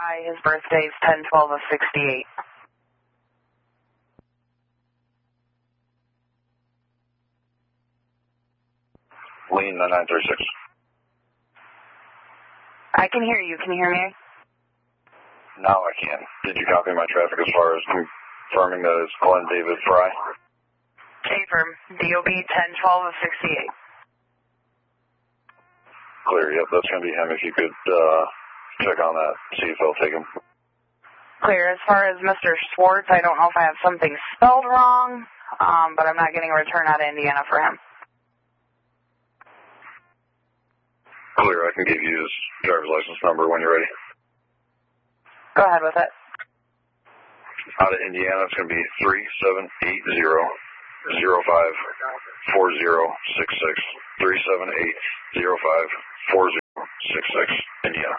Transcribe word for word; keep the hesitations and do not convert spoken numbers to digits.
Hi, his birthday is ten twelve of sixty-eight. Lean nine nine three six. I can hear you. Can you hear me? Now I can. Did you copy my traffic as far as confirming that it's Glenn David Fry? Confirm. D O B ten twelve of sixty-eight. Clear, yep, that's going to be him. If you could uh, check on that, see if they'll take him. Clear. As far as Mister Schwartz, I don't know if I have something spelled wrong, um, but I'm not getting a return out of Indiana for him. Clear, I can give you his driver's license number when you're ready. Go ahead with it. Out of Indiana, it's going to be three seven eight zero zero five four zero six six. three seven eight zero five four zero six six, Indiana.